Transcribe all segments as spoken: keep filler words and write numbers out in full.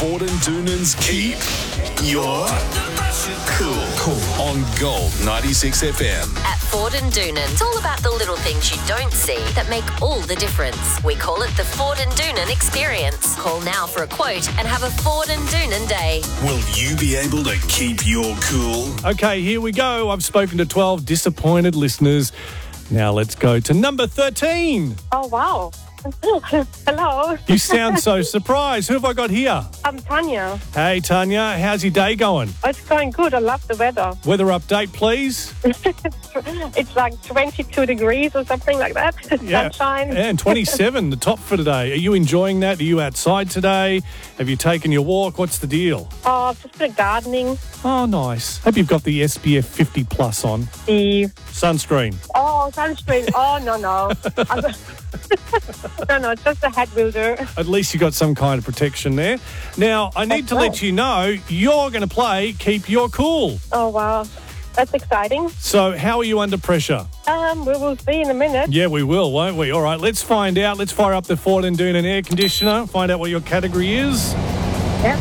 Ford and Doonan's Keep Your Cool. Cool. On Gold ninety-six F M. At Ford and Doonan, it's all about the little things you don't see that make all the difference. We call it the Ford and Doonan experience. Call now for a quote and have a Ford and Doonan day. Will you be able to keep your cool? Okay, here we go. I've spoken to twelve disappointed listeners. Now let's go to number thirteen. Oh, wow. Hello. You sound so surprised. Who have I got here? I'm Tanya. Hey, Tanya. How's your day going? It's going good. I love the weather. Weather update, please. It's like twenty-two degrees or something like that. Yeah. Sunshine. And twenty-seven, the top for today. Are you enjoying that? Are you outside today? Have you taken your walk? What's the deal? Oh, just a bit of gardening. Oh, nice. Hope you've got the S P F fifty plus on. The Sunscreen. Oh, sunscreen. Oh, no, no. no, no, it's just a hat builder. At least you got some kind of protection there. Now, I need That's to right. let you know you're going to play Keep Your Cool. Oh, wow. That's exciting. So how are you under pressure? Um, we will see in a minute. Yeah, we will, won't we? All right, let's find out. Let's fire up the Ford and Doonan air conditioner, find out what your category is. Yeah.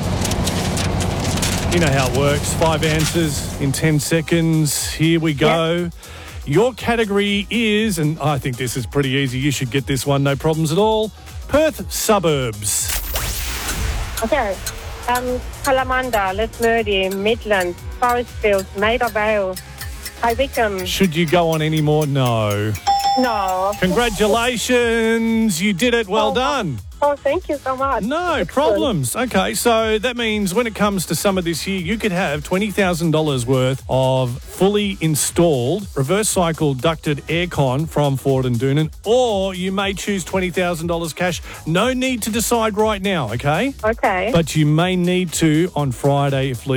You know how it works. Five answers in ten seconds. Here we go. Your category is, and I think this is pretty easy. You should get this one, no problems at all. Perth suburbs. Okay. Um, Kalamunda, Lismurdy, Midlands, Forestfields, Maida Vale, High Wycombe. Should you go on any more? No. No. Congratulations. You did it. Well Oh, done. Oh, thank you so much. No Excellent. problems. Okay, so that means when it comes to summer this year, you could have twenty thousand dollars worth of fully installed reverse cycle ducted aircon from Ford and Doonan, or you may choose twenty thousand dollars cash. No need to decide right now, okay? Okay. But you may need to on Friday if